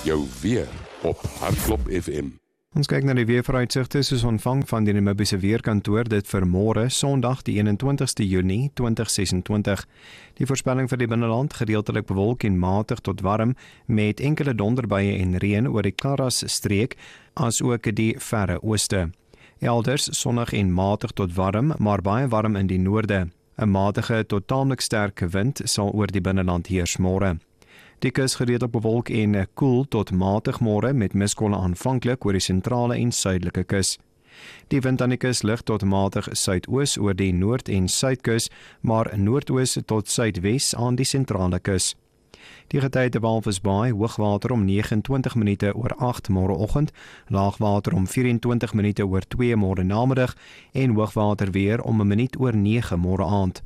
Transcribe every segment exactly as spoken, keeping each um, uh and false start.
jou weer op Hardklop F M. Ons kyk na die weervooruitsigte soos ontvang van die Namibiese Weerkantoor dit vir môre, Sondag die eenentwintigste Junie tweeduisend sesentwintig. Die voorspelling vir die binneland gedeeltelik bewolk en matig tot warm met enkele donderbuie en reën oor die Karas streek as ook die verre ooste. Elders sonnig en matig tot warm, maar baie warm in die noorde. 'n Matige tot taamlik sterke wind sal oor die binneland heers môre. Die kus gereedelik bewolk en koel tot matig môre met miskolle aanvanklik oor die sentrale en suidelike kus. Die wind aan die kus lig tot matig suidoos oor die noord- en suidkus, maar noordoos tot suidwes aan die sentrale kus. Die getye Walvisbaai, hoogwater om vyf nege twintig minute oor agt môreoggend, laagwater om vyf vier twintig minute oor twee môre namiddag en hoogwater weer om 'n minuut oor nege môre aand.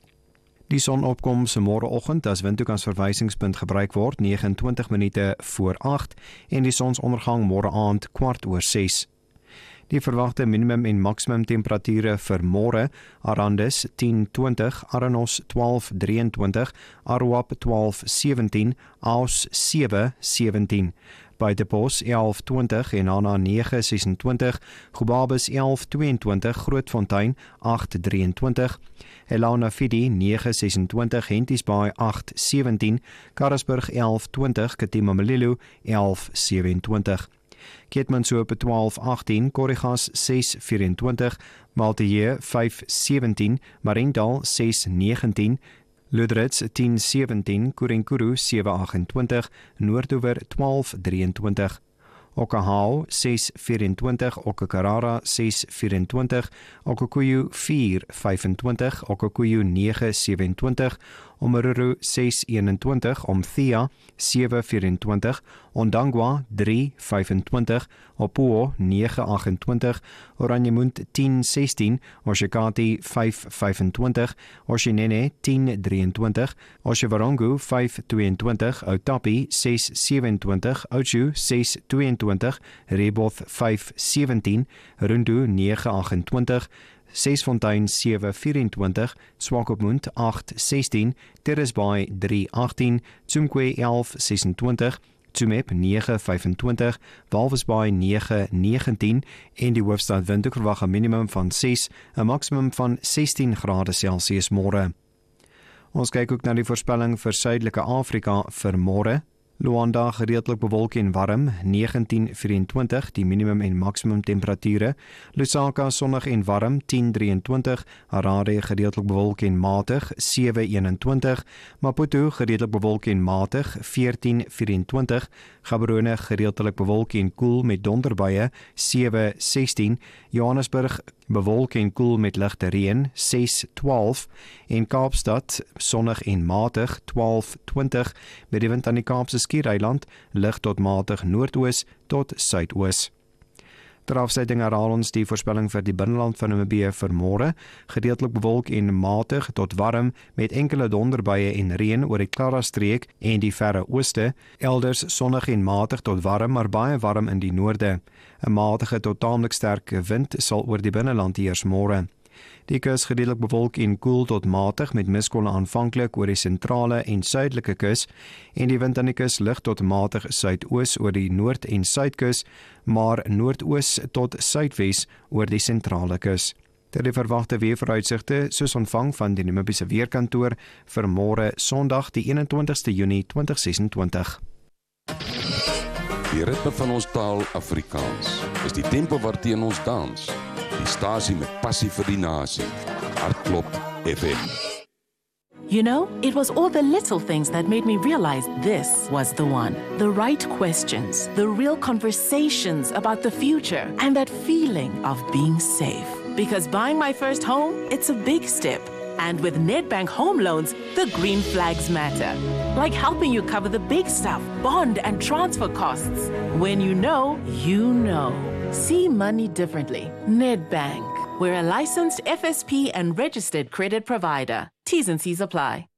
Die sonopkoms môreoggend as windhoek as verwysingspunt gebruik word vyf nege minute voor agt en die sonsondergang môre aand kwart oor ses. Die verwagte minimum en maksimum temperature vir môre: Arandis tien twintig, Aranos twaalf drieëntwintig, Aruap twaalf sewentien, Aus sewe sewentien. Buitepos elf twintig en Ana nege sesentwintig, Gobabis elf tweeëntwintig, Grootfontein agt drieëntwintig, Helena Fidi nege sesentwintig, Henties-Baai agt sewentien, Karasburg elf twintig, Katima-Malilo elf sewentwintig. Keetmanshoop twaalf agtien, Korrigas ses vyf-en-twintig, Malteje vyf sewentien, Mariendal ses negentien, Ludritz tien sewentien, Kurenkuru sewe agt-en-twintig, Noordoewer twaalf drieëntwintig, Okahao ses vyf-en-twintig, Okakarara ses vyf-en-twintig, Okakuyu vier vyf-en-twintig, Okakuyu nege sewe-en-twintig, Omaruru ses eenentwintig, Omthia sewe vyf-en-twintig, Ondangwa drie vyf-en-twintig, Opuo nege agt-en-twintig, Oranjemund tien sestien, Oshakati vyf vyf-en-twintig, Oshinene tien drieëntwintig, Oshiwarongo vyf tweeëntwintig, Outapi ses sewe-en-twintig, Ochu ses tweeëntwintig, Reboth vyf sewentien, Rundu nege agt-en-twintig, Sesfontein sewe vyf-en-twintig, Swakopmund agt sestien, Terracebaai drie agtien, Tsumkwe elf sesentwintig, Tsumeb nege vyf-en-twintig, Walvisbaai nege negentien en die hoofstad Windhoek verwag 'n minimum van ses, 'n maksimum van sestien grade Celsius môre. Ons kyk ook na die voorspelling vir Suidelike Afrika vir môre. Luanda gereedelik bewolk en warm, negentien vyf-en-twintig die minimum en maksimum temperature. Lusaka sonnig en warm, tien drieëntwintig, Harare gereedelik bewolk en matig, sewe eenentwintig, Maputo gereedelik bewolk en matig, veertien vyf-en-twintig, Gaborone gereedelik bewolk en koel met donderbuie, sewe sestien, Johannesburg bewolk en koel met ligte reën, ses twaalf, en Kaapstad sonnig en matig, twaalf twintig, met die wind aan die Kaapse Skiereiland lig tot matig noordoos tot suidoos. Ter afsluiting herhaal ons die voorspelling vir die binneland van Namibië vir môre, gedeeltelik bewolk en matig tot warm met enkele donderbuie en reën oor die Klara-streek en die verre ooste, elders sonnig en matig tot warm, maar baie warm in die noorde. 'n Matige tot taamlik sterke wind sal oor die binneland heers môre. Die kus gedeeltelik bewolk en koel tot matig met miskolle aanvanklik oor die sentrale en suidelike kus en die wind aan die kus lig tot matig suidoos oor die noord- en suidkus, maar noordoos tot suidwes oor die sentrale kus. Ter die verwagte weervooruitsigte soos ontvang van die Namibiese Weerkantoor vir môre Sondag die eenentwintigste Junie tweeduisend sesentwintig. Die ritme van ons taal Afrikaans is die tempo waarteen ons dans. Die stasie met passie vir die nasie. Hardklop F M. You know, it was all the little things that made me realize this was the one. The right questions, the real conversations about the future, and that feeling of being safe. Because buying my first home, it's a big step. And with Nedbank Home Loans, the green flags matter. Like helping you cover the big stuff, bond and transfer costs. When you know, you know. See money differently. Nedbank. We're a licensed F S P and registered credit provider. T's and C's apply.